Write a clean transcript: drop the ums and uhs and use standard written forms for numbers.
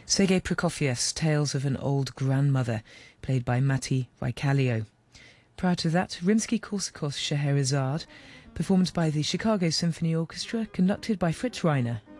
Sergei Prokofiev's Tales of an Old Grandmother, played by Matti Vaikalio. Prior to that, Rimsky-Korsakov's Scheherazade, performed by the Chicago Symphony Orchestra, conducted by Fritz Reiner